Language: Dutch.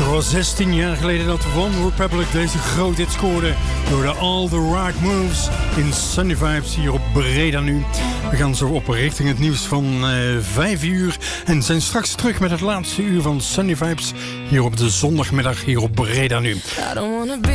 was 16 jaar geleden dat One Republic deze groot hit scoorde door de All the Right Moves in Sunny Vibes hier op Breda nu. We gaan zo op richting het nieuws van 5 uur en zijn straks terug met het laatste uur van Sunny Vibes hier op de zondagmiddag hier op Breda nu. I don't wanna be